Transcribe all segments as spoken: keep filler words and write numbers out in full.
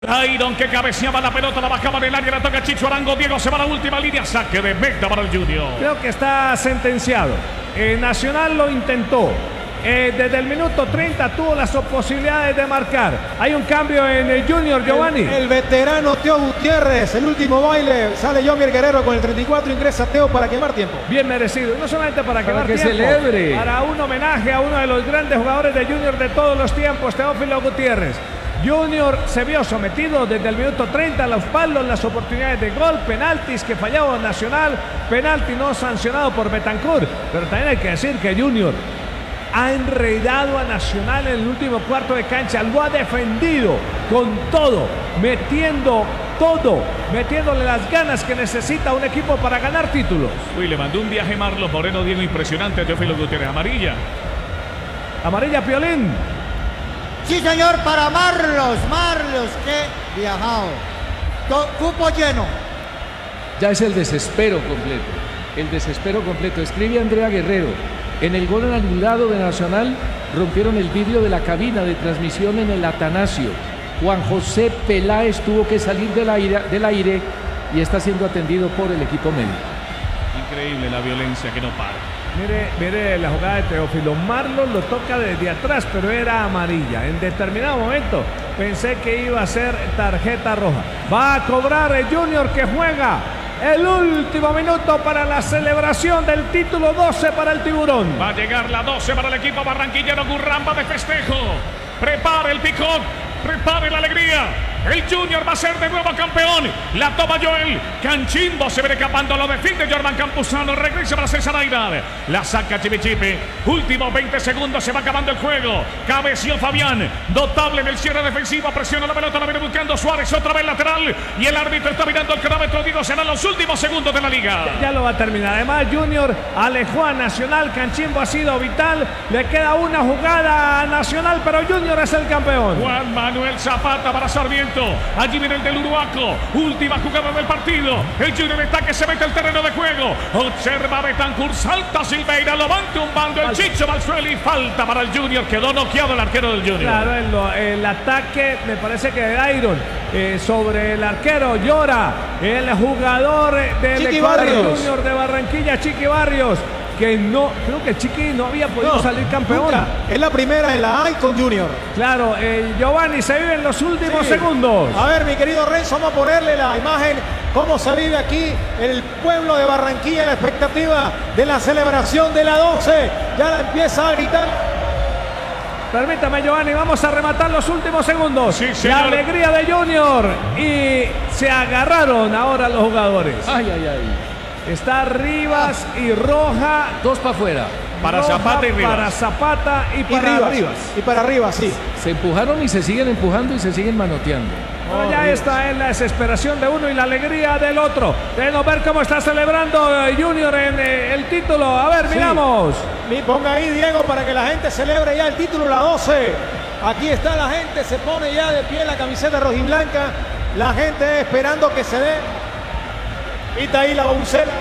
Iron que cabeceaba la pelota, la bajaba en el área, la toca Chicho Arango, Diego se va a la última línea, saque de meta para el Junior. Creo que está sentenciado. Eh, Nacional lo intentó. Eh, desde el minuto treinta tuvo las posibilidades de marcar. Hay un cambio en el Junior, Giovanni. El, el veterano Teo Gutiérrez, el último baile, sale Yomier Guerrero con el treinta y cuatro, ingresa Teo para quemar tiempo. Bien merecido, no solamente para, para quemar que tiempo, celebre. Para un homenaje a uno de los grandes jugadores de Junior de todos los tiempos, Teófilo Gutiérrez. Junior se vio sometido desde el minuto treinta a los palos, las oportunidades de gol, penaltis que fallaba Nacional, penalti no sancionado por Betancur, pero también hay que decir que Junior ha enredado a Nacional en el último cuarto de cancha, lo ha defendido con todo, metiendo todo, metiéndole las ganas que necesita un equipo para ganar títulos. Uy, le mandó un viaje Marlos Moreno, Diego, impresionante a Teófilo Gutiérrez. Amarilla. Amarilla, Piolín. Sí, señor, para Marlos, Marlos, qué viajado. To- cupo lleno. Ya es el desespero completo. El desespero completo. Escribe Andrea Guerrero. En el gol anulado de Nacional rompieron el vidrio de la cabina de transmisión en el Atanasio. Juan José Peláez tuvo que salir del aire, del aire y está siendo atendido por el equipo médico. Increíble la violencia que no para. Mire, mire la jugada de Teófilo. Marlos lo toca desde atrás, pero era amarilla. En determinado momento pensé que iba a ser tarjeta roja. Va a cobrar el Junior, que juega el último minuto para la celebración del título. Doce para el Tiburón. Va a llegar la doce para el equipo barranquillero. Gurramba de festejo. Prepare el picón. Prepare la alegría. El Junior va a ser de nuevo campeón. La toma Joel. Canchimbo se viene escapando. Lo defiende Jordan Campuzano. Regresa para César Aidar. La saca Chipichipi. Últimos veinte segundos. Se va acabando el juego. Cabeció Fabián. Notable en el cierre defensivo. Presiona la pelota. La viene buscando Suárez. Otra vez lateral. Y el árbitro está mirando el cronómetro. Digo, serán los últimos segundos de la liga. Ya, ya lo va a terminar. Además, Junior alejó a Nacional. Canchimbo ha sido vital. Le queda una jugada a Nacional, pero Junior es el campeón. Juan Manuel Zapata para Sarmiento. Allí viene el del Uruaco. Última jugada del partido. El Junior está que se mete el terreno de juego. Observa Betancur. Salta Silveira. Lo van tumbando el Chicho Valsueli. Falta para el Junior. Quedó noqueado el arquero del Junior. Claro, el, el ataque me parece que de Iron eh, sobre el arquero llora el jugador del Chiqui Ecuador Barrios. Junior de Barranquilla, Chiqui Barrios, que no, creo que Chiqui no había podido No, salir campeón. nunca. Es la primera en la Icon Junior. Claro, eh, Giovanni, se vive en los últimos Sí. segundos. A ver, mi querido Renzo, vamos a ponerle la imagen, cómo se vive aquí el pueblo de Barranquilla, la expectativa de la celebración de la doce. Ya empieza a gritar. Permítame, Giovanni, vamos a rematar los últimos segundos. Sí, señor. La alegría de Junior. Y se agarraron ahora los jugadores. Ay, ay, ay. Está Rivas y Roja. Dos para afuera. Para Roja Zapata y Rivas. Para Zapata y Y para Rivas. Rivas. Y para arriba, sí. Se empujaron y se siguen empujando y se siguen manoteando. Bueno, ya esta es la desesperación de uno y la alegría del otro. Debemos ver cómo está celebrando eh, Junior en eh, el título. A ver, Sí. miramos. Mi- Ponga ahí, Diego, para que la gente celebre ya el título, la doce. Aquí está la gente, se pone ya de pie la camiseta rojiblanca. La gente esperando que se dé. Y está ahí la bucela.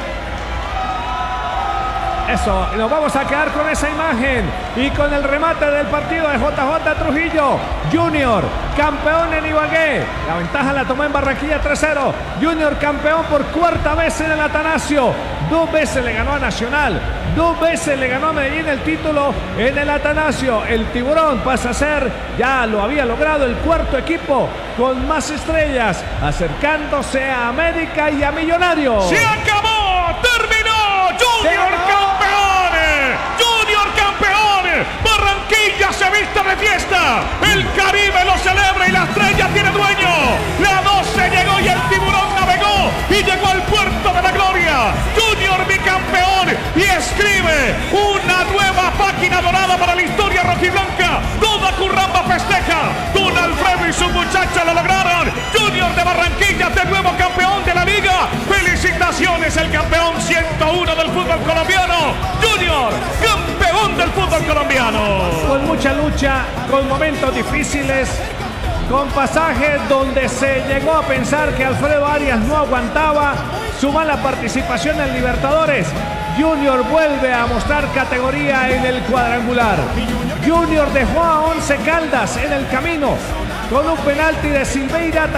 Eso, y nos vamos a quedar con esa imagen y con el remate del partido de J J Trujillo. Junior, campeón en Ibagué. La ventaja la tomó en Barranquilla tres cero. Junior campeón por cuarta vez en el Atanasio. Dos veces le ganó a Nacional. Dos veces le ganó a Medellín el título en el Atanasio. El Tiburón pasa a ser, ya lo había logrado, el cuarto equipo con más estrellas, acercándose a América y a Millonarios. ¡Se acabó! ¡Terminó! ¡Junior campeón! ¡Junior campeón! ¡Barranquilla se viste de fiesta! ¡El Caribe lo celebra y la estrella tiene dueño! ¡La doce llegó y el Tiburón navegó y llegó al puerto de la gloria! ¡Junior bicampeón! Y escribe una nueva página dorada para la historia rojiblanca. Toda Curramba festeja. Don Alfredo y su muchacha lo lograron. Junior de Barranquilla de nuevo campeón de la liga. ¡Felicitaciones! El campeón ciento uno del fútbol colombiano. Junior, campeón del fútbol colombiano. Con mucha lucha, con momentos difíciles, con pasajes donde se llegó a pensar que Alfredo Arias no aguantaba su mala participación en Libertadores. Junior vuelve a mostrar categoría en el cuadrangular. Junior dejó a Once Caldas en el camino. con un penalti de Silveira.